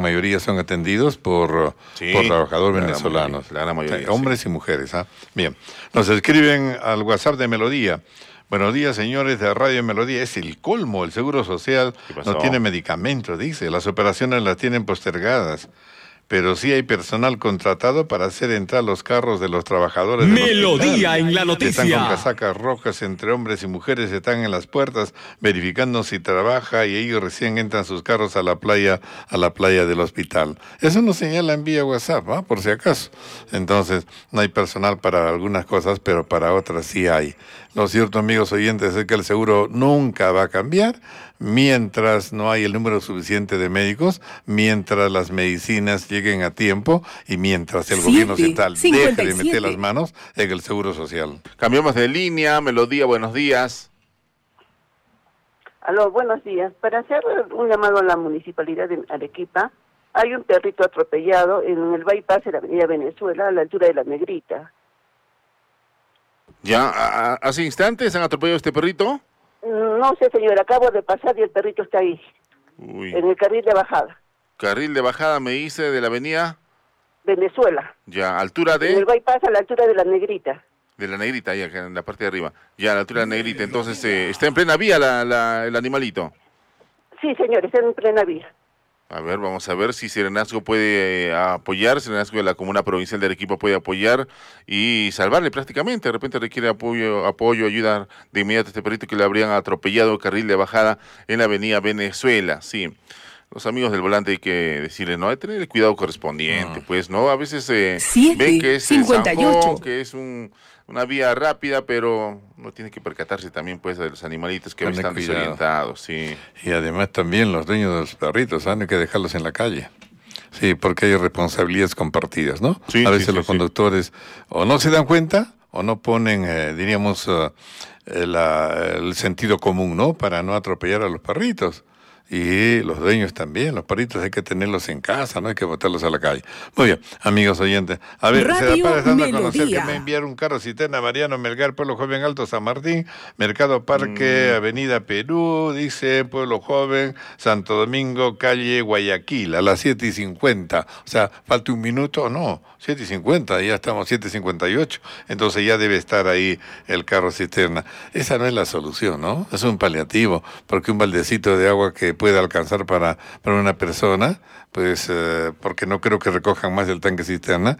mayoría son atendidos por trabajadores venezolanos. La mayoría, hombres y mujeres. Bien, nos escriben al WhatsApp de Melodía. Buenos días, señores de Radio Melodía. Es el colmo, el Seguro Social no tiene medicamentos, dice. Las operaciones las tienen postergadas. Pero sí hay personal contratado para hacer entrar los carros de los trabajadores del Melodía hospital. En la noticia. Están con casacas rojas entre hombres y mujeres, están en las puertas verificando si trabaja y ellos recién entran sus carros a la playa del hospital. Eso nos señala en vía WhatsApp, por si acaso. Entonces, no hay personal para algunas cosas, pero para otras sí hay. Lo cierto, amigos oyentes, es que el seguro nunca va a cambiar mientras no hay el número suficiente de médicos, mientras las medicinas lleguen a tiempo y mientras el gobierno central deje de meter las manos en el Seguro Social. Cambiamos de línea. Melodía, buenos días. Aló, buenos días. Para hacer un llamado a la Municipalidad de Arequipa, hay un perrito atropellado en el bypass de la Avenida Venezuela, a la altura de La Negrita. ¿Ya hace instantes han atropellado a este perrito? No sé, señor, acabo de pasar y el perrito está ahí, en el carril de bajada. Carril de bajada, me dice, de la Avenida Venezuela. Ya, altura de... En el bypass a la altura de La Negrita. De La Negrita, ya, en la parte de arriba. Ya, a la altura de La Negrita. Entonces, ¿está en plena vía el animalito? Sí, señor, está en plena vía. A ver, vamos a ver si Serenazgo puede apoyar, Serenazgo de la Comuna Provincial de Arequipa puede apoyar y salvarle prácticamente. De repente requiere apoyo, ayuda de inmediato a este perrito que le habrían atropellado carril de bajada en la Avenida Venezuela, sí. Los amigos del volante hay que decirle, no, hay que tener el cuidado correspondiente, pues, ¿no? A veces ven que es 58, que es una vía rápida, pero no tiene que percatarse también, pues, de los animalitos que están desorientados, sí. Y además también los dueños de los perritos, hay que dejarlos en la calle. Sí, porque hay responsabilidades compartidas, ¿no? Sí, a veces los conductores o no se dan cuenta o no ponen, diríamos, el sentido común, ¿no? Para no atropellar a los perritos. Y los dueños también, los perritos hay que tenerlos en casa, no hay que botarlos a la calle. Muy bien, amigos oyentes. A ver, se da para dando a conocer que me enviaron un carro cisterna Mariano Melgar, Pueblo Joven Alto San Martín, Mercado Parque, Avenida Perú, dice Pueblo Joven, Santo Domingo, calle Guayaquil, a las 7:50. O sea, falta un minuto, no, 7:50, ya estamos 7:58. Entonces ya debe estar ahí el carro cisterna. Esa no es la solución, ¿no? Es un paliativo, porque un baldecito de agua que puede alcanzar para una persona, pues porque no creo que recojan más del tanque cisterna.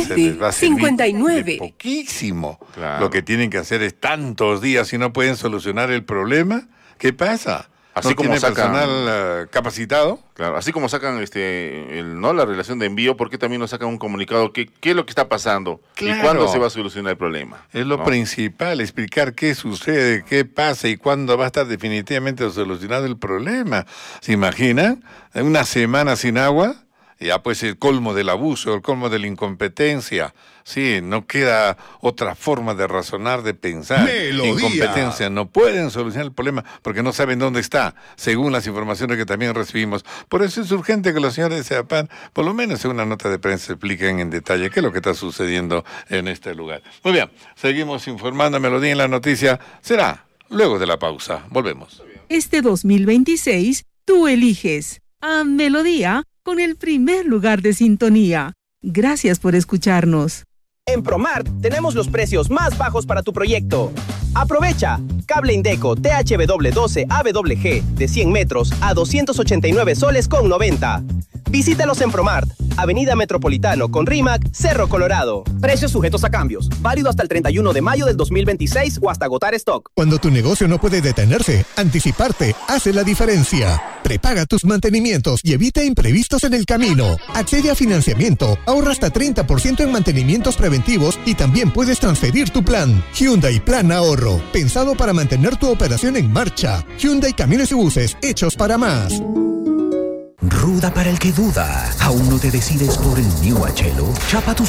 7:59. Poquísimo. Claro. Lo que tienen que hacer es tantos días y no pueden solucionar el problema. ¿Qué pasa? Así ¿No como tiene sacan personal capacitado? Claro, así como sacan la relación de envío, ¿por qué también nos sacan un comunicado? ¿Qué es lo que está pasando? Claro. ¿Y cuándo se va a solucionar el problema? Es lo principal, explicar qué sucede, qué pasa y cuándo va a estar definitivamente solucionado el problema. ¿Se imaginan? Una semana sin agua, ya pues el colmo del abuso, el colmo de la incompetencia. Sí, no queda otra forma de razonar, de pensar. Melodía. Incompetencia, no pueden solucionar el problema porque no saben dónde está, según las informaciones que también recibimos. Por eso es urgente que los señores de SEAPAN, por lo menos en una nota de prensa, expliquen en detalle qué es lo que está sucediendo en este lugar. Muy bien, seguimos informando. Melodía en la noticia será luego de la pausa. Volvemos. Este 2026, tú eliges a Melodía con el primer lugar de sintonía. Gracias por escucharnos. En Promart tenemos los precios más bajos para tu proyecto. Aprovecha. Cable Indeco THW12 AWG de 100 metros a 289 soles con 90. Visítalos en Promart, Avenida Metropolitano con RIMAC, Cerro Colorado. Precios sujetos a cambios. Válido hasta el 31 de mayo del 2026 o hasta agotar stock. Cuando tu negocio no puede detenerse, anticiparte hace la diferencia. Prepaga tus mantenimientos y evita imprevistos en el camino. Accede a financiamiento, ahorra hasta 30% en mantenimientos preventivos y también puedes transferir tu plan. Hyundai Plan Ahorro, pensado para mantener tu operación en marcha. Hyundai Camiones y Buses, hechos para más. Ruda para el que duda. ¿Aún no te decides por el New Achelo? Chapa tus